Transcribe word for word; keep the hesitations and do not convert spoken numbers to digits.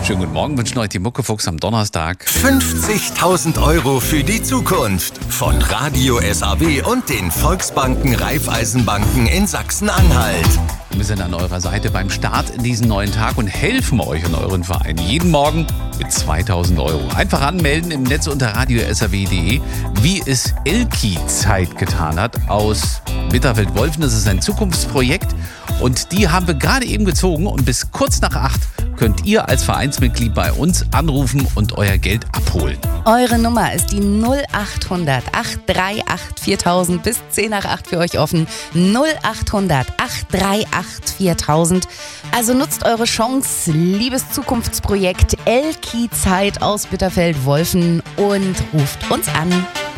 Schönen guten Morgen, wünschen euch die Muckefuchs am Donnerstag. fünfzigtausend Euro für die Zukunft von Radio S A W und den Volksbanken Raiffeisenbanken in Sachsen-Anhalt. Wir sind an eurer Seite beim Start in diesen neuen Tag und helfen euch und euren Verein jeden Morgen mit zweitausend Euro. Einfach anmelden im Netz unter radio s a w punkt d e, wie es Elki Zeit getan hat aus Bitterfeld-Wolfen. Das ist ein Zukunftsprojekt und die haben wir gerade eben gezogen und bis kurz nach acht könnt ihr als Vereinsmitglied bei uns anrufen und euer Geld abholen. Eure Nummer ist die null acht hundert acht drei acht viertausend, bis zehn nach acht für euch offen. null acht hundert acht drei acht viertausend. Also nutzt eure Chance, liebes Zukunftsprojekt Elki Zeit aus Bitterfeld-Wolfen und ruft uns an.